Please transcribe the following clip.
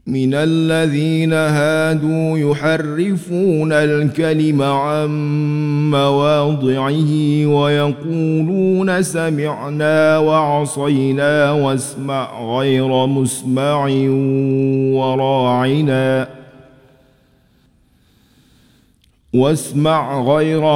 من الذين هادوا يحرفون الكلم عن مواضعه ويقولون سمعنا وعصينا واسمع غير مسمع وراعنا